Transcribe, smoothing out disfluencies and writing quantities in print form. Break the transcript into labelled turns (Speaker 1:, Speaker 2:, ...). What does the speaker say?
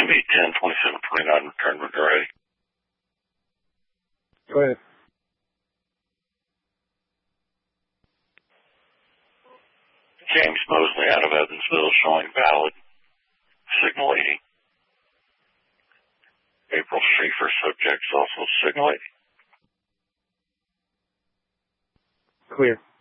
Speaker 1: MB 10 2729 return when you're ready.
Speaker 2: Go ahead.
Speaker 1: James Mosley out of Evansville showing valid. Signal 80. April Schaefer subjects also signal 80.
Speaker 2: Clear.